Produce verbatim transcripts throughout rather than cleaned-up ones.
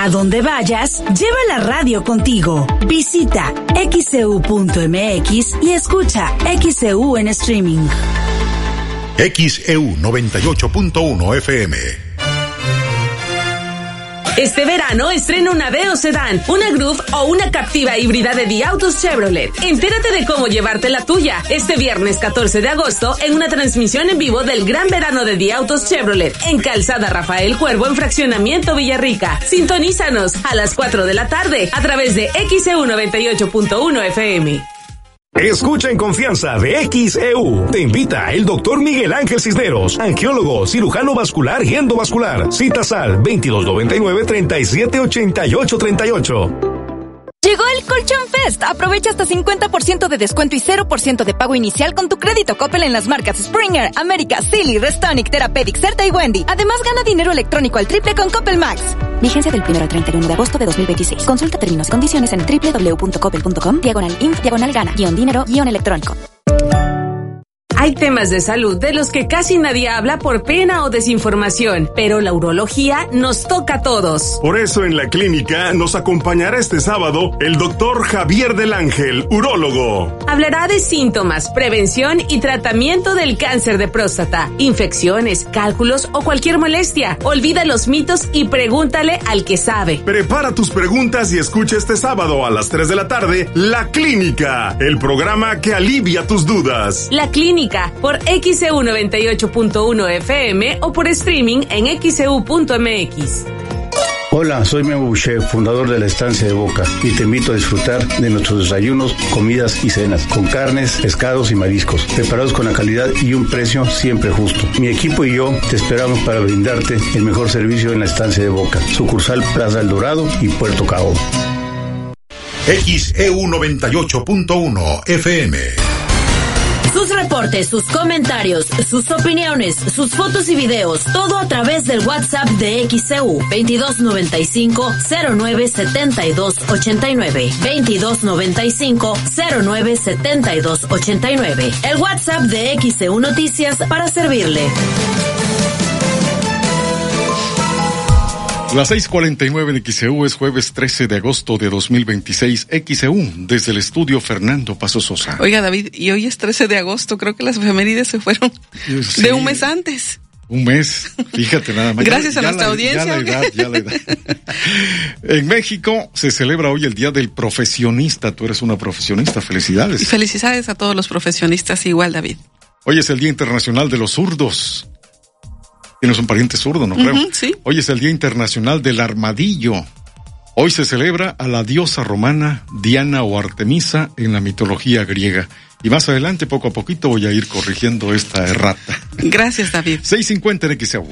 A donde vayas, lleva la radio contigo. Visita equis ce u punto eme equis y escucha X E U en streaming. X E U noventa y ocho punto uno F M. Este verano estrena una Aveo Sedán, una Groove o una Captiva híbrida de Diautos Chevrolet. Entérate de cómo llevarte la tuya este viernes catorce de agosto en una transmisión en vivo del Gran Verano de Diautos Chevrolet en Calzada Rafael Cuervo en Fraccionamiento Villarrica. Sintonízanos a las cuatro de la tarde a través de X E U noventa y ocho punto uno F M. Escucha en confianza de X E U. Te invita el doctor Miguel Ángel Cisneros, angiólogo, cirujano vascular y endovascular. Citas al veintidós noventa y nueve, treinta y siete, ochenta y ocho, treinta y ocho. Llegó el Colchón Fest. Aprovecha hasta cincuenta por ciento de descuento y cero por ciento de pago inicial con tu crédito Coppel en las marcas Springer, América, Silly, Restonic, Therapeutic, Certa y Wendy. Además, gana dinero electrónico al triple con Coppel Max. Vigencia del primero al treinta y uno de agosto de dos mil veintiséis. Consulta términos y condiciones en doble u doble u doble u punto coppel punto com, diagonal inf, diagonal gana, guión dinero, guión electrónico. Hay temas de salud de los que casi nadie habla por pena o desinformación, pero la urología nos toca a todos. Por eso en la clínica nos acompañará este sábado el doctor Javier del Ángel, urólogo. Hablará de síntomas, prevención y tratamiento del cáncer de próstata, infecciones, cálculos o cualquier molestia. Olvida los mitos y pregúntale al que sabe. Prepara tus preguntas y escucha este sábado a las tres de la tarde La Clínica, el programa que alivia tus dudas. La Clínica por X E U noventa y ocho punto uno F M o por streaming en equis e u punto eme equis. Hola, soy Memo Boucher, fundador de la Estancia de Boca, y te invito a disfrutar de nuestros desayunos, comidas y cenas, con carnes, pescados y mariscos, preparados con la calidad y un precio siempre justo. Mi equipo y yo te esperamos para brindarte el mejor servicio en la Estancia de Boca, sucursal Plaza El Dorado y Puerto Cao. X E U noventa y ocho punto uno F M. Sus reportes, sus comentarios, sus opiniones, sus fotos y videos, todo a través del WhatsApp de X E U, veintidós noventa y cinco, cero nueve setenta y dos ochenta y nueve, veintidós noventa y cinco, cero nueve setenta y dos ochenta y nueve. El WhatsApp de X E U Noticias para servirle. Las seis cuarenta y nueve de X E U, es jueves trece de agosto de dos mil veintiséis. X E U, desde el estudio Fernando Paso Sosa. Oiga, David, y hoy es trece de agosto, creo que las efemérides se fueron sí, de un mes antes. Un mes, fíjate nada más. Gracias ya, a ya nuestra la, audiencia. Ya la edad, ya la edad. En México se celebra hoy el Día del Profesionista. Tú eres una profesionista, felicidades. Y felicidades a todos los profesionistas igual, David. Hoy es el Día Internacional de los Zurdos. Tienes un pariente zurdo, no creo. Uh-huh, sí. Hoy es el Día Internacional del Armadillo. Hoy se celebra a la diosa romana Diana o Artemisa en la mitología griega. Y más adelante, poco a poquito, voy a ir corrigiendo esta errata. Gracias, David. seis cincuenta en X E U.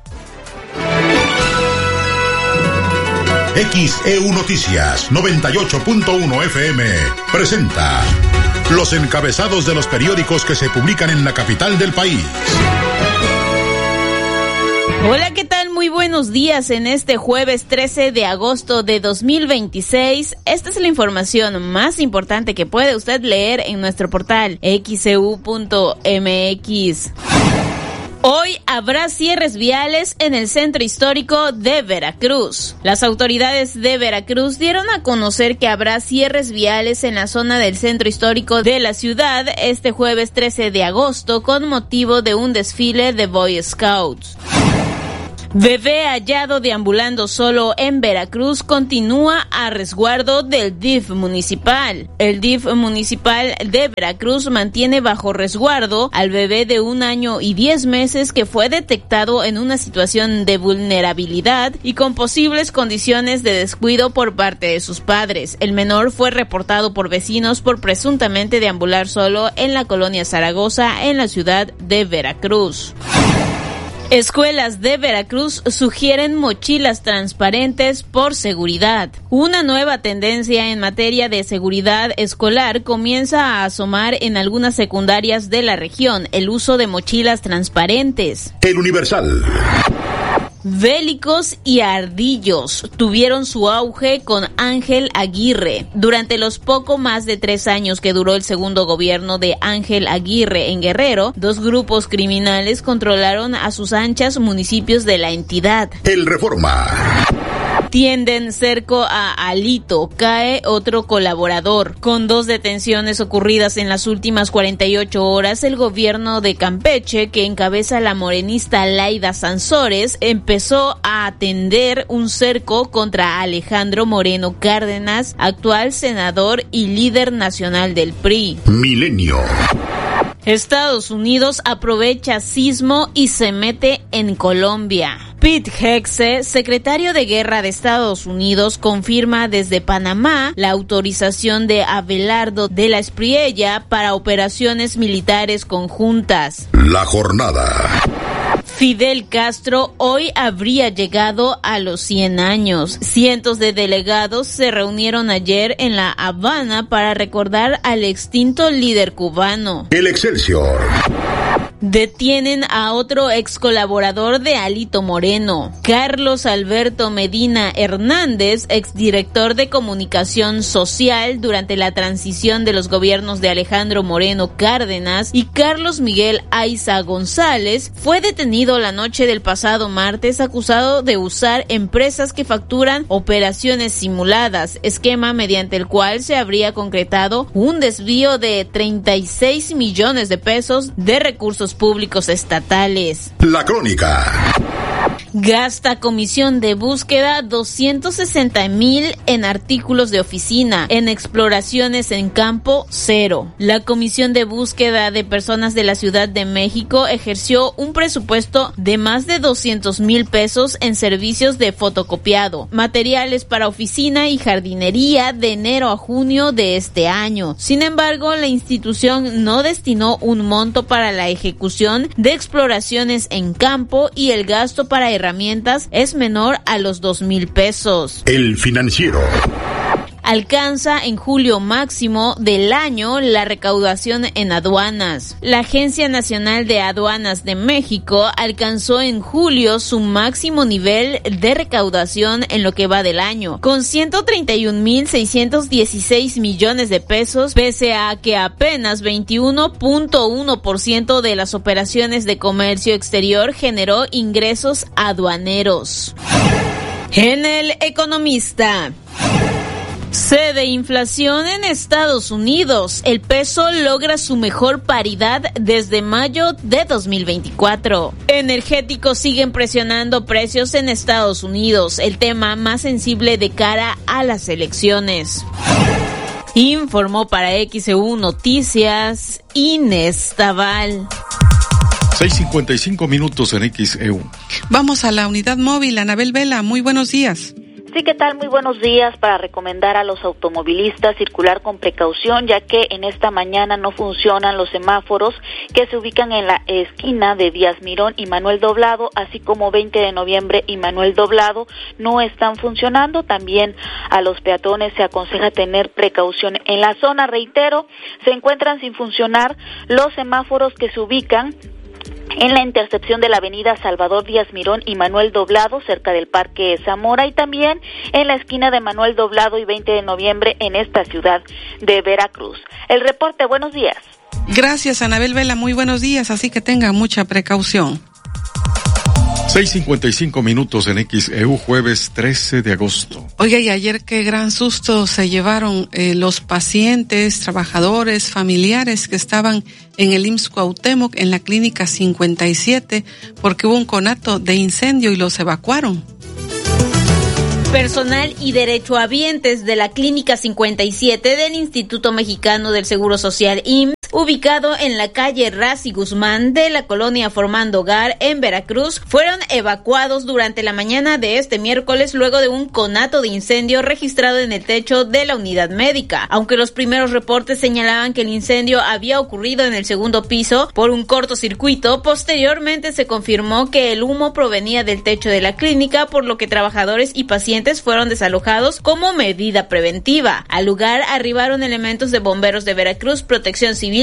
X E U Noticias noventa y ocho punto uno F M presenta los encabezados de los periódicos que se publican en la capital del país. Hola, ¿qué tal? Muy buenos días en este jueves trece de agosto de dos mil veintiséis. Esta es la información más importante que puede usted leer en nuestro portal equis e u punto eme equis. Hoy habrá cierres viales en el centro histórico de Veracruz. Las autoridades de Veracruz dieron a conocer que habrá cierres viales en la zona del centro histórico de la ciudad este jueves trece de agosto con motivo de un desfile de Boy Scouts. Bebé hallado deambulando solo en Veracruz continúa a resguardo del D I F municipal. El D I F municipal de Veracruz mantiene bajo resguardo al bebé de un año y diez meses que fue detectado en una situación de vulnerabilidad y con posibles condiciones de descuido por parte de sus padres. El menor fue reportado por vecinos por presuntamente deambular solo en la colonia Zaragoza, en la ciudad de Veracruz. Escuelas de Veracruz sugieren mochilas transparentes por seguridad. Una nueva tendencia en materia de seguridad escolar comienza a asomar en algunas secundarias de la región: el uso de mochilas transparentes. El Universal. Bélicos y ardillos tuvieron su auge con Ángel Aguirre. Durante los poco más de tres años que duró el segundo gobierno de Ángel Aguirre en Guerrero, dos grupos criminales controlaron a sus anchas municipios de la entidad. El Reforma. Tienden cerco a Alito, cae otro colaborador. Con dos detenciones ocurridas en las últimas cuarenta y ocho horas, el gobierno de Campeche, que encabeza la morenista Laida Sansores, empezó a atender un cerco contra Alejandro Moreno Cárdenas, actual senador y líder nacional del P R I. Milenio. Estados Unidos aprovecha sismo y se mete en Colombia. Pete Hegseth, secretario de Guerra de Estados Unidos, confirma desde Panamá la autorización de Abelardo de la Espriella para operaciones militares conjuntas. La jornada. Fidel Castro hoy habría llegado a los cien años. Cientos de delegados se reunieron ayer en La Habana para recordar al extinto líder cubano. El Excelsior. Detienen a otro ex colaborador de Alito Moreno, Carlos Alberto Medina Hernández, exdirector de comunicación social durante la transición de los gobiernos de Alejandro Moreno Cárdenas, y Carlos Miguel Aiza González, fue detenido la noche del pasado martes acusado de usar empresas que facturan operaciones simuladas, esquema mediante el cual se habría concretado un desvío de treinta y seis millones de pesos de recursos públicos estatales. La crónica. Gasta comisión de búsqueda doscientos sesenta mil en artículos de oficina, en exploraciones en campo cero. La comisión de búsqueda de personas de la Ciudad de México ejerció un presupuesto de más de doscientos mil pesos en servicios de fotocopiado, materiales para oficina y jardinería de enero a junio de este año. Sin embargo, la institución no destinó un monto para la ejecución de exploraciones en campo y el gasto para herramientas es menor a los dos mil pesos. El Financiero. Alcanza en julio máximo del año la recaudación en aduanas. La Agencia Nacional de Aduanas de México alcanzó en julio su máximo nivel de recaudación en lo que va del año, con ciento treinta y un mil seiscientos dieciséis millones de pesos, pese a que apenas veintiuno punto uno por ciento de las operaciones de comercio exterior generó ingresos aduaneros. En El Economista. Cede inflación en Estados Unidos. El peso logra su mejor paridad desde mayo de dos mil veinticuatro. Energéticos siguen presionando precios en Estados Unidos, el tema más sensible de cara a las elecciones. Informó para X E U Noticias Inés Tabal. seis cincuenta y cinco minutos en X E U. Vamos a la unidad móvil. Anabel Vela, muy buenos días. Sí, ¿qué tal? Muy buenos días. Para recomendar a los automovilistas circular con precaución, ya que en esta mañana no funcionan los semáforos que se ubican en la esquina de Díaz Mirón y Manuel Doblado, así como veinte de noviembre y Manuel Doblado no están funcionando. También a los peatones se aconseja tener precaución. En la zona, reitero, se encuentran sin funcionar los semáforos que se ubican en la intercepción de la avenida Salvador Díaz Mirón y Manuel Doblado, cerca del Parque Zamora, y también en la esquina de Manuel Doblado y veinte de noviembre en esta ciudad de Veracruz. El reporte, buenos días. Gracias, Anabel Vela, muy buenos días, así que tengan mucha precaución. seis cincuenta y cinco minutos en X E U, jueves trece de agosto. Oiga, y ayer qué gran susto se llevaron eh, los pacientes, trabajadores, familiares que estaban en el I M S S Cuauhtémoc, en la clínica cincuenta y siete, porque hubo un conato de incendio y los evacuaron. Personal y derechohabientes de la Clínica cincuenta y siete del Instituto Mexicano del Seguro Social I M S S, ubicado en la calle Razi Guzmán de la colonia Formando Hogar en Veracruz, fueron evacuados durante la mañana de este miércoles luego de un conato de incendio registrado en el techo de la unidad médica. Aunque los primeros reportes señalaban que el incendio había ocurrido en el segundo piso por un cortocircuito, posteriormente se confirmó que el humo provenía del techo de la clínica, por lo que trabajadores y pacientes fueron desalojados como medida preventiva. Al lugar arribaron elementos de bomberos de Veracruz, Protección Civil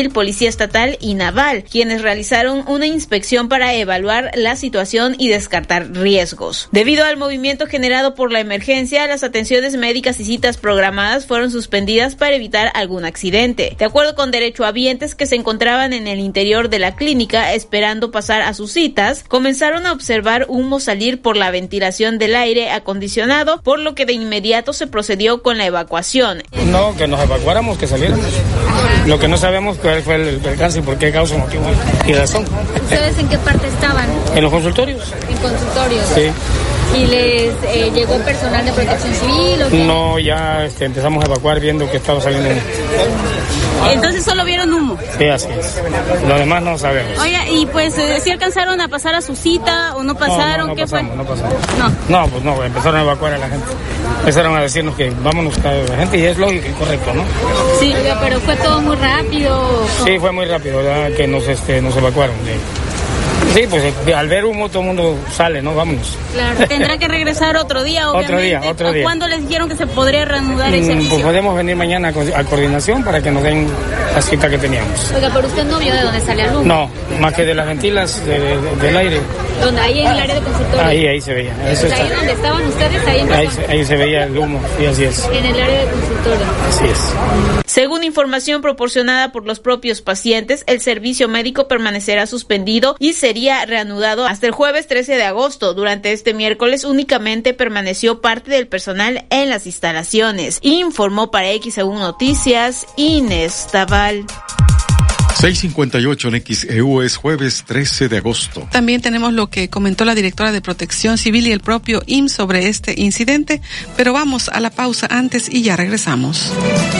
Civil, Policía Estatal y Naval, quienes realizaron una inspección para evaluar la situación y descartar riesgos. Debido al movimiento generado por la emergencia, las atenciones médicas y citas programadas fueron suspendidas para evitar algún accidente. De acuerdo con derechohabientes que se encontraban en el interior de la clínica esperando pasar a sus citas, comenzaron a observar humo salir por la ventilación del aire acondicionado, por lo que de inmediato se procedió con la evacuación. No, que nos evacuáramos, que saliéramos. Lo que no sabemos cuál fue el percance y por qué causa, motivo y razón. ¿Ustedes en qué parte estaban? En los consultorios. En consultorios. Sí. ¿Y les eh, llegó personal de protección civil o qué? No, ya este, empezamos a evacuar viendo que estaba saliendo humo. Entonces solo vieron humo. Sí, así es. Lo demás no sabemos. Oiga, y pues eh, ¿sí alcanzaron a pasar a su cita o no pasaron? No, no, no ¿Qué pasamos, fue? no pasamos. No. No, pues no, empezaron a evacuar a la gente. Empezaron a decirnos que vámonos a la gente y es lógico y correcto, ¿no? Sí, oiga, pero fue todo muy rápido. Sí, fue muy rápido, ¿verdad? Que nos, este, nos evacuaron. Sí. Sí, pues al ver humo todo el mundo sale, ¿no? Vámonos. Claro, tendrá que regresar otro día, obviamente. Otro día, otro día. ¿Cuándo les dijeron que se podría reanudar el servicio? Pues podemos venir mañana a coordinación para que nos den la cita que teníamos. Oiga, pero usted no vio de dónde sale el humo. No, más que de las ventilas de, de, del aire. ¿Dónde? Ahí en el área de consultorio. Ahí, ahí se veía. Eso pues ahí está. Donde estaban ustedes, ahí en ahí, ahí se veía el humo, sí, así es. En el área de consultorio. Así es. Según información proporcionada por los propios pacientes, el servicio médico permanecerá suspendido y sería reanudado hasta el jueves trece de agosto. Durante este miércoles únicamente permaneció parte del personal en las instalaciones. Informó para X E U Noticias Inés Taval. seis cincuenta y ocho en X E U, es jueves trece de agosto. También tenemos lo que comentó la directora de Protección Civil y el propio I M S S sobre este incidente, pero vamos a la pausa antes y ya regresamos.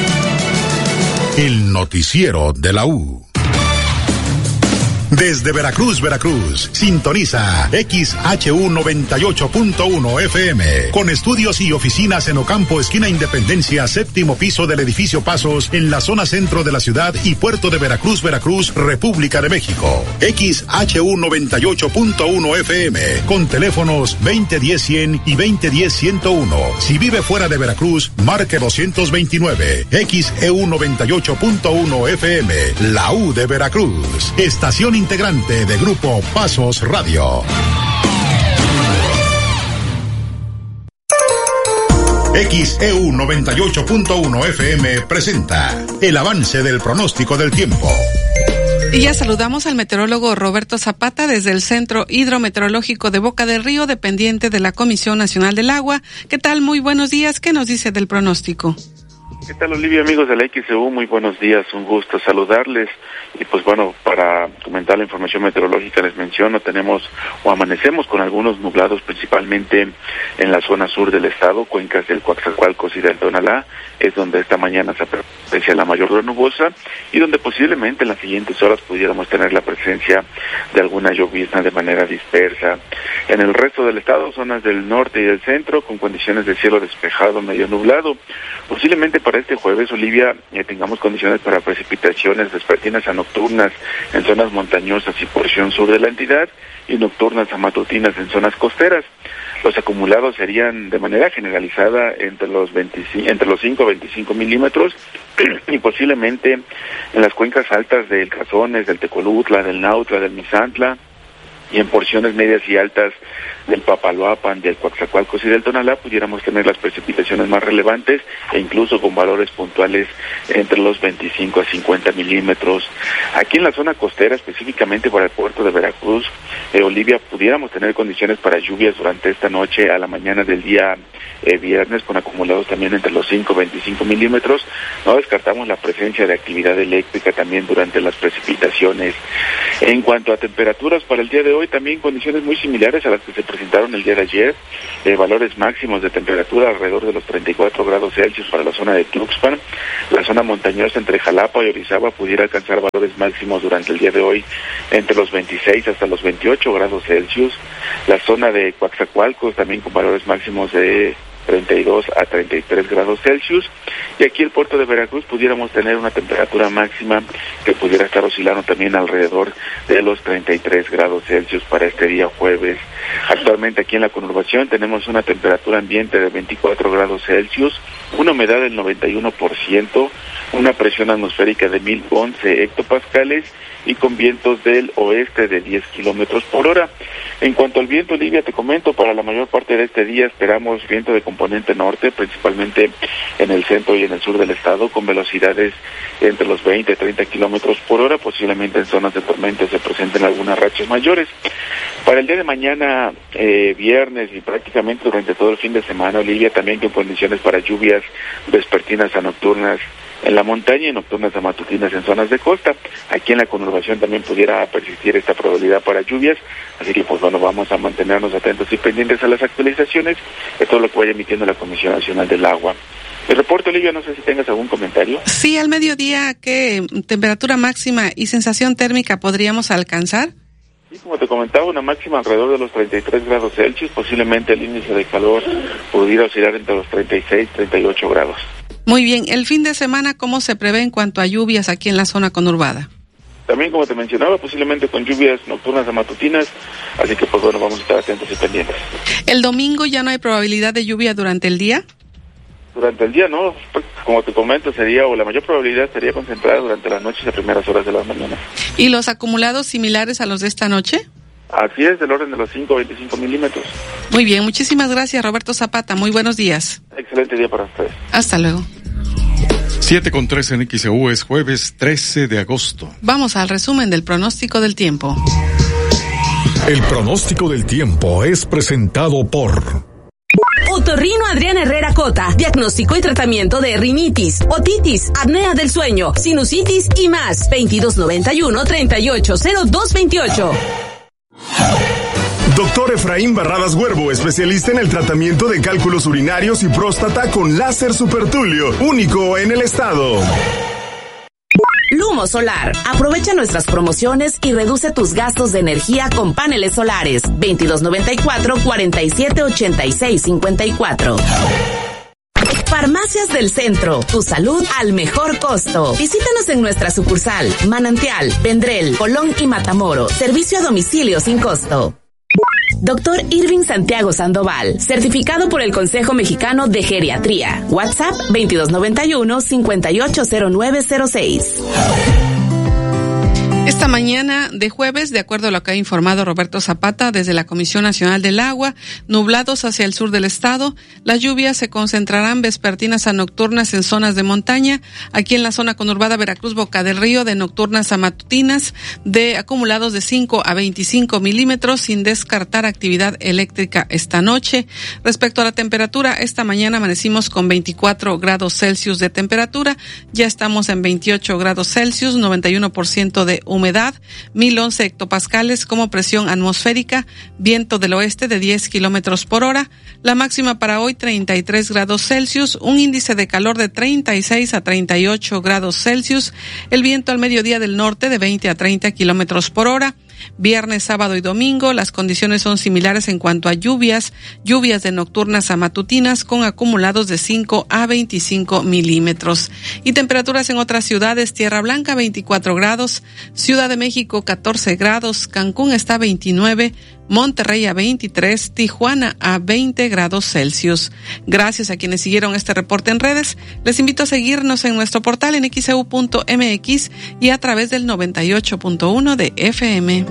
El noticiero de la U. Desde Veracruz, Veracruz, sintoniza X H U noventa y ocho punto uno F M, con estudios y oficinas en Ocampo, esquina Independencia, séptimo piso del edificio Pasos, en la zona centro de la ciudad y puerto de Veracruz, Veracruz, República de México. X H U noventa y ocho punto uno F M, con teléfonos veinte diez cien y veinte diez ciento uno. Si vive fuera de Veracruz, marque doscientos veintinueve. X E U noventa y ocho punto uno F M, la U de Veracruz. Estación integrante de Grupo Pasos Radio. X E U noventa y ocho punto uno F M presenta el avance del pronóstico del tiempo. Y ya saludamos al meteorólogo Roberto Zapata desde el Centro Hidrometeorológico de Boca del Río, dependiente de la Comisión Nacional del Agua. ¿Qué tal? Muy buenos días. ¿Qué nos dice del pronóstico? ¿Qué tal, Olivia, amigos de la X E U? Muy buenos días, un gusto saludarles. Y pues bueno, para comentar la información meteorológica les menciono, tenemos o amanecemos con algunos nublados principalmente en la zona sur del estado, cuencas del Coatzacoalcos y del Tonalá, es donde esta mañana se aprecia la mayor nubosa y donde posiblemente en las siguientes horas pudiéramos tener la presencia de alguna llovizna de manera dispersa. En el resto del estado, zonas del norte y del centro, con condiciones de cielo despejado, medio nublado. Posiblemente para este jueves, Olivia, eh, tengamos condiciones para precipitaciones vespertinas a nocturnas en zonas montañosas y porción sur de la entidad y nocturnas a matutinas en zonas costeras. Los acumulados serían de manera generalizada entre los veinticinco, entre los cinco a veinticinco milímetros y posiblemente en las cuencas altas del Cazones, del Tecolutla, del Nautla, del Misantla y en porciones medias y altas del Papaloapan, del Coatzacoalcos y del Tonalá pudiéramos tener las precipitaciones más relevantes e incluso con valores puntuales entre los veinticinco a cincuenta milímetros. Aquí en la zona costera, específicamente para el puerto de Veracruz, eh, Olivia, pudiéramos tener condiciones para lluvias durante esta noche a la mañana del día eh, viernes, con acumulados también entre los cinco a veinticinco milímetros. No descartamos la presencia de actividad eléctrica también durante las precipitaciones. En cuanto a temperaturas para el día de hoy, también condiciones muy similares a las que se presentaron el día de ayer, eh, valores máximos de temperatura alrededor de los treinta y cuatro grados Celsius para la zona de Tuxpan. La zona montañosa entre Jalapa y Orizaba pudiera alcanzar valores máximos durante el día de hoy entre los veintiséis hasta los veintiocho grados Celsius. La zona de Coatzacoalcos también con valores máximos de treinta y dos a treinta y tres grados Celsius. Y aquí el puerto de Veracruz pudiéramos tener una temperatura máxima que pudiera estar oscilando también alrededor de los treinta y tres grados Celsius para este día jueves. Actualmente aquí en la conurbación tenemos una temperatura ambiente de veinticuatro grados Celsius, una humedad del noventa y uno por ciento, una presión atmosférica de mil once hectopascales y con vientos del oeste de diez kilómetros por hora. En cuanto al viento, Olivia, te comento, para la mayor parte de este día esperamos viento de componente norte, principalmente en el centro y en el sur del estado, con velocidades entre los veinte y treinta kilómetros por hora, posiblemente en zonas de tormenta se presenten algunas rachas mayores. Para el día de mañana, eh, viernes y prácticamente durante todo el fin de semana, Olivia, también con condiciones para lluvias vespertinas a nocturnas en la montaña y nocturnas a matutinas en zonas de costa. Aquí en la conurbación también pudiera persistir esta probabilidad para lluvias, así que pues bueno, vamos a mantenernos atentos y pendientes a las actualizaciones de todo lo que vaya emitiendo la Comisión Nacional del Agua. El reporte, Olivia, no sé si tengas algún comentario. Sí, al mediodía, ¿qué temperatura máxima y sensación térmica podríamos alcanzar? Sí, como te comentaba, una máxima alrededor de los treinta y tres grados Celsius, posiblemente el índice de calor pudiera oscilar entre los treinta y seis y treinta y ocho grados. Muy bien, el fin de semana, ¿cómo se prevé en cuanto a lluvias aquí en la zona conurbada? También, como te mencionaba, posiblemente con lluvias nocturnas a matutinas, así que pues bueno, vamos a estar atentos y pendientes. ¿El domingo ya no hay probabilidad de lluvia durante el día? Durante el día no, pues, como te comento, sería, o la mayor probabilidad sería concentrada durante las noches y las primeras horas de la mañana. ¿Y los acumulados similares a los de esta noche? Así es, del orden de los cinco a veinticinco milímetros. Muy bien, muchísimas gracias, Roberto Zapata. Muy buenos días. Excelente día para ustedes. Hasta luego. siete con trece en X E U, es jueves trece de agosto. Vamos al resumen del pronóstico del tiempo. El pronóstico del tiempo es presentado por Otorrino Adrián Herrera Cota, diagnóstico y tratamiento de rinitis, otitis, apnea del sueño, sinusitis y más. veintidós noventa y uno, treinta y ocho cero dos veintiocho. Doctor Efraín Barradas Huervo, especialista en el tratamiento de cálculos urinarios y próstata con láser supertulio, único en el estado. Lumo Solar. Aprovecha nuestras promociones y reduce tus gastos de energía con paneles solares. veintidós noventa y cuatro, cuarenta y siete ochenta y seis cincuenta y cuatro. Farmacias del Centro, tu salud al mejor costo. Visítanos en nuestra sucursal, Manantial, Vendrell, Colón y Matamoros. Servicio a domicilio sin costo. Doctor Irving Santiago Sandoval, certificado por el Consejo Mexicano de Geriatría. WhatsApp veintidós noventa y uno, cincuenta y ocho cero nueve cero seis. Esta mañana de jueves, de acuerdo a lo que ha informado Roberto Zapata desde la Comisión Nacional del Agua, nublados hacia el sur del estado, las lluvias se concentrarán vespertinas a nocturnas en zonas de montaña, aquí en la zona conurbada Veracruz, Boca del Río, de nocturnas a matutinas, de acumulados de cinco a veinticinco milímetros, sin descartar actividad eléctrica esta noche. Respecto a la temperatura, esta mañana amanecimos con veinticuatro grados Celsius de temperatura, ya estamos en veintiocho grados Celsius, noventa y uno por ciento de humedad, mil once hectopascales como presión atmosférica, viento del oeste de diez kilómetros por hora, la máxima para hoy treinta y tres grados Celsius, un índice de calor de treinta y seis a treinta y ocho grados Celsius, el viento al mediodía del norte de veinte a treinta kilómetros por hora. Viernes, sábado y domingo, las condiciones son similares en cuanto a lluvias, lluvias de nocturnas a matutinas con acumulados de cinco a veinticinco milímetros. Y temperaturas en otras ciudades: Tierra Blanca veinticuatro grados, Ciudad de México catorce grados, Cancún está a veintinueve, Monterrey a veintitrés, Tijuana a veinte grados Celsius. Gracias a quienes siguieron este reporte en redes. Les invito a seguirnos en nuestro portal en x e u punto m x y a través del noventa y ocho punto uno de F M.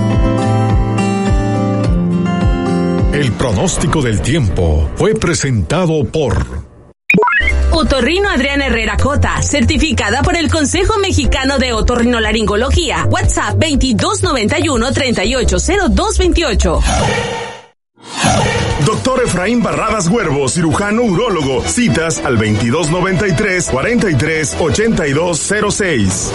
El pronóstico del tiempo fue presentado por Otorrino Adrián Herrera Cota, certificada por el Consejo Mexicano de Otorrinolaringología. WhatsApp veintidós noventa y uno, treinta y ocho cero dos veintiocho. Doctor Efraín Barradas Huervo, cirujano urólogo. Citas al veintidós noventa y tres, cuarenta y tres ochenta y dos cero seis.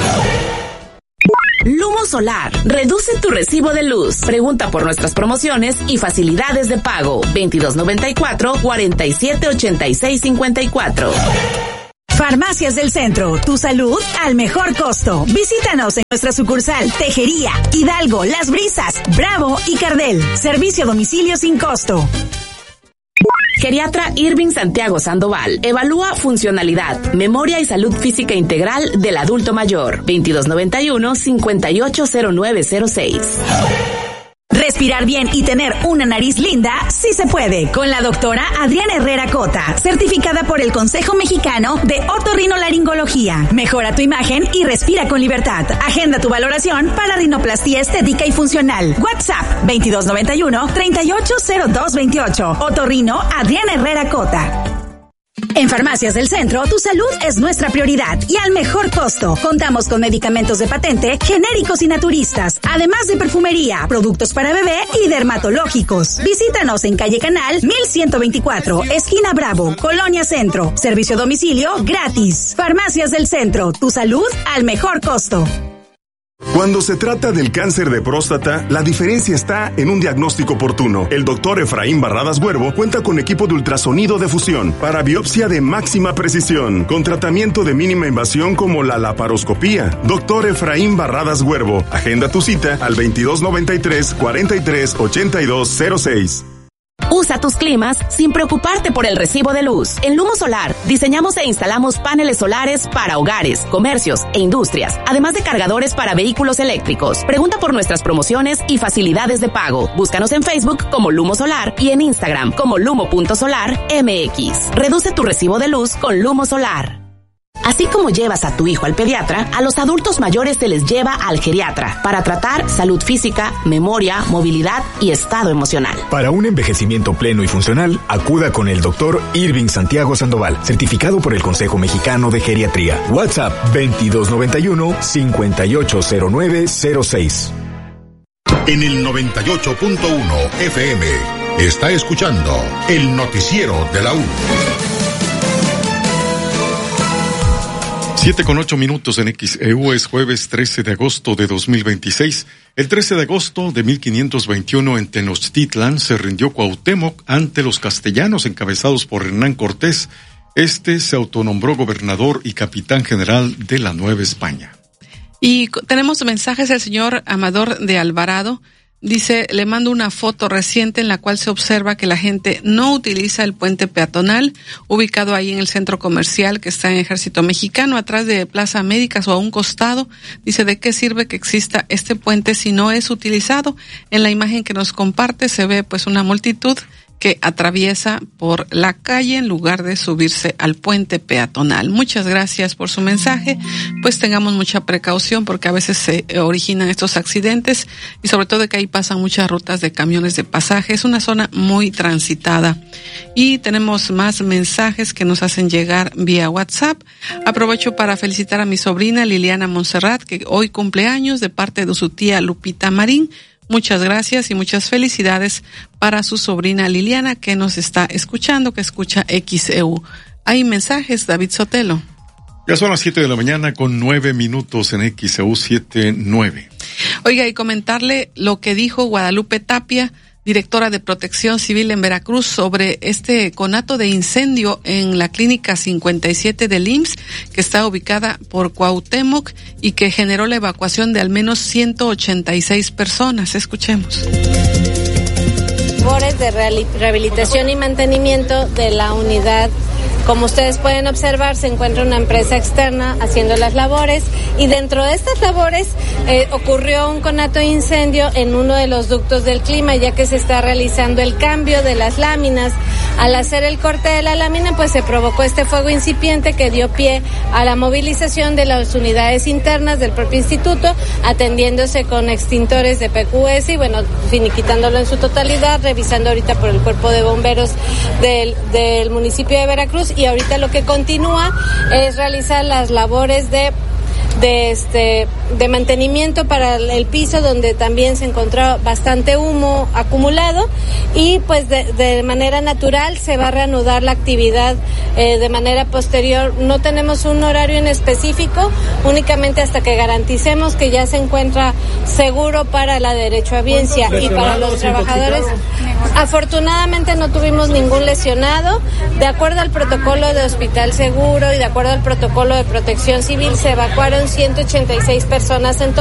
Lumo Solar. Reduce tu recibo de luz. Pregunta por nuestras promociones y facilidades de pago. veintidós noventa y cuatro, cuarenta y siete ochenta y seis cincuenta y cuatro. Farmacias del Centro. Tu salud al mejor costo. Visítanos en nuestra sucursal Tejería, Hidalgo, Las Brisas, Bravo y Cardel. Servicio a domicilio sin costo. Geriatra Irving Santiago Sandoval evalúa funcionalidad, memoria y salud física integral del adulto mayor. veintidós noventa y uno, cincuenta y ocho cero nueve cero seis. Respirar bien y tener una nariz linda, sí se puede. Con la doctora Adriana Herrera Cota, certificada por el Consejo Mexicano de Otorrinolaringología. Mejora tu imagen y respira con libertad. Agenda tu valoración para rinoplastia estética y funcional. WhatsApp veintidós noventa y uno, treinta y ocho cero dos veintiocho. Otorrino Adriana Herrera Cota. En Farmacias del Centro, tu salud es nuestra prioridad y al mejor costo. Contamos con medicamentos de patente, genéricos y naturistas, además de perfumería, productos para bebé y dermatológicos. Visítanos en calle Canal mil ciento veinticuatro, esquina Bravo, Colonia Centro. Servicio a domicilio gratis. Farmacias del Centro, tu salud al mejor costo. Cuando se trata del cáncer de próstata, la diferencia está en un diagnóstico oportuno. El doctor Efraín Barradas Huervo cuenta con equipo de ultrasonido de fusión para biopsia de máxima precisión, con tratamiento de mínima invasión como la laparoscopía. Doctor Efraín Barradas Huervo, agenda tu cita al veintidós noventa y tres, cuarenta y tres, ochenta y dos cero seis. Usa tus climas sin preocuparte por el recibo de luz. En Lumo Solar diseñamos e instalamos paneles solares para hogares, comercios e industrias, además de cargadores para vehículos eléctricos. Pregunta por nuestras promociones y facilidades de pago. Búscanos en Facebook como Lumo Solar y en Instagram como lumo punto solar m x. Reduce tu recibo de luz con Lumo Solar. Así como llevas a tu hijo al pediatra, a los adultos mayores se les lleva al geriatra para tratar salud física, memoria, movilidad y estado emocional. Para un envejecimiento pleno y funcional, acuda con el doctor Irving Santiago Sandoval, certificado por el Consejo Mexicano de Geriatría. WhatsApp veintidós noventa y uno, cincuenta y ocho cero nueve cero seis. En el noventa y ocho punto uno F M está escuchando el noticiero de la U. Siete con ocho minutos en X E U. Es jueves trece de agosto de dos mil veintiséis. El trece de agosto de mil quinientos veintiuno en Tenochtitlan se rindió Cuauhtémoc ante los castellanos encabezados por Hernán Cortés. Este se autonombró gobernador y capitán general de la Nueva España. Y tenemos mensajes del señor Amador de Alvarado. Dice, le mando una foto reciente en la cual se observa que la gente no utiliza el puente peatonal ubicado ahí en el centro comercial que está en Ejército Mexicano, atrás de Plaza Américas o a un costado. Dice, ¿de qué sirve que exista este puente si no es utilizado? En la imagen que nos comparte se ve pues una multitud que atraviesa por la calle en lugar de subirse al puente peatonal. Muchas gracias por su mensaje. Pues tengamos mucha precaución porque a veces se originan estos accidentes y sobre todo que ahí pasan muchas rutas de camiones de pasaje. Es una zona muy transitada. Y tenemos más mensajes que nos hacen llegar vía WhatsApp. Aprovecho para felicitar a mi sobrina Liliana Montserrat, que hoy cumple años, de parte de su tía Lupita Marín. Muchas gracias y muchas felicidades para su sobrina Liliana, que nos está escuchando, que escucha X E U. Hay mensajes, David Sotelo. Ya son las siete de la mañana con nueve minutos en X E U siete nueve. Oiga, y comentarle lo que dijo Guadalupe Tapia, directora de Protección Civil en Veracruz, sobre este conato de incendio en la clínica cincuenta y siete del I M S S, que está ubicada por Cuauhtémoc y que generó la evacuación de al menos ciento ochenta y seis personas. Escuchemos. Labores de rehabilitación y mantenimiento de la unidad. Como ustedes pueden observar, se encuentra una empresa externa haciendo las labores y dentro de estas labores eh, ocurrió un conato de incendio en uno de los ductos del clima, ya que se está realizando el cambio de las láminas. Al hacer el corte de la lámina, pues se provocó este fuego incipiente que dio pie a la movilización de las unidades internas del propio instituto, atendiéndose con extintores de P Q S y bueno, finiquitándolo en su totalidad, revisando ahorita por el cuerpo de bomberos del, del municipio de Veracruz. Y ahorita lo que continúa es realizar las labores de de este de mantenimiento para el piso, donde también se encontró bastante humo acumulado, y pues de, de manera natural se va a reanudar la actividad eh, de manera posterior. No tenemos un horario en específico, únicamente hasta que garanticemos que ya se encuentra seguro para la derechohabiencia y para los trabajadores. Afortunadamente no tuvimos ningún lesionado. De acuerdo al protocolo de Hospital Seguro y de acuerdo al protocolo de Protección Civil, se evacuaron ciento ochenta y seis personas en